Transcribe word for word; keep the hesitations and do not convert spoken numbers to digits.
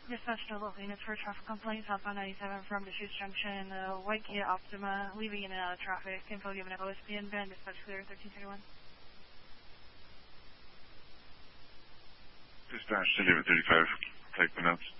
Dispatch to local units for traffic complaints, southbound ninety-seven from Deschutes Junction, uh, white Kia Optima, leaving in and out of traffic. Info given at O S P N band, dispatch clear, thirteen thirty-one. Dispatch to David thirty-five, type the notes.